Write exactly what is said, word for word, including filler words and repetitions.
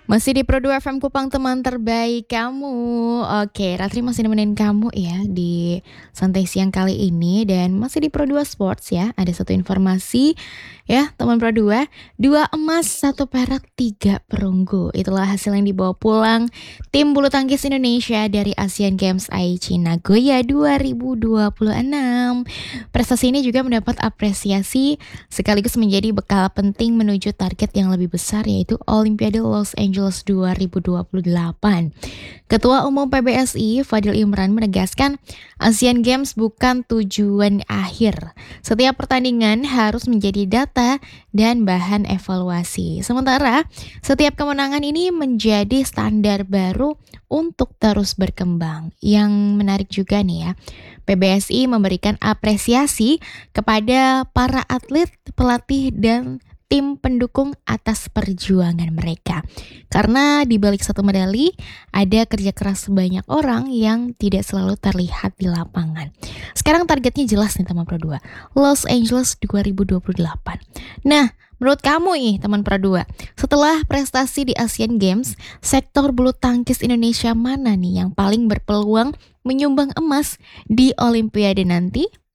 Masih di Pro dua F M Kupang, teman terbaik kamu. Oke, Ratri masih nemenin kamu ya di santai siang kali ini dan masih di Pro dua Sports ya. Ada satu informasi ya, teman Pro dua, dua emas, satu perak, tiga perunggu. Itulah hasil yang dibawa pulang tim bulu tangkis Indonesia dari Asian Games Aichi Nagoya dua ribu dua puluh enam. Prestasi ini juga mendapat apresiasi sekaligus menjadi bekal penting menuju target yang lebih besar yaitu Olimpiade Los Angeles dua ribu dua puluh delapan. Ketua Umum P B S I Fadil Imran menegaskan Asian Games bukan tujuan akhir. Setiap pertandingan harus menjadi data dan bahan evaluasi. Sementara setiap kemenangan ini menjadi standar baru untuk terus berkembang. Yang menarik juga nih ya, P B S I memberikan apresiasi kepada para atlet, pelatih, dan tim pendukung atas perjuangan mereka. Karena di balik satu medali, ada kerja keras banyak orang yang tidak selalu terlihat di lapangan. Sekarang targetnya jelas nih teman Pro dua, Los Angeles dua ribu dua puluh delapan. Nah, menurut kamu nih teman Pro dua, setelah prestasi di Asian Games, sektor bulu tangkis Indonesia mana nih yang paling berpeluang menyumbang emas di Olimpiade nanti?